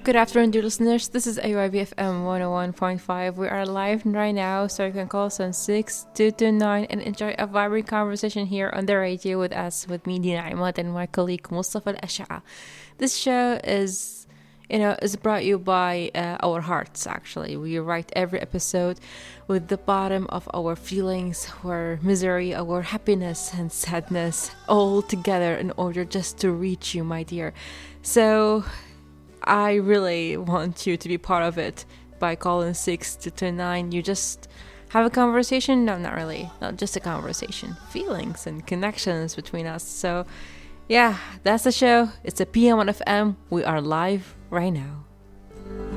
Good afternoon, dear listeners. This is AYBFM 101.5. We are live right now, so you can call us on 6229 and enjoy a vibrant conversation here on the radio with us, with me, Dina Imad, and my colleague Mustafa Al-Asha'a. This show is brought you by our hearts, actually. We write every episode with the bottom of our feelings, our misery, our happiness and sadness all together in order just to reach you, my dear. So I really want you to be part of it by calling 6229. You just have a conversation. No, not really. Not just a conversation. Feelings and connections between us. So yeah, that's the show. It's a PM on FM. We are live right now.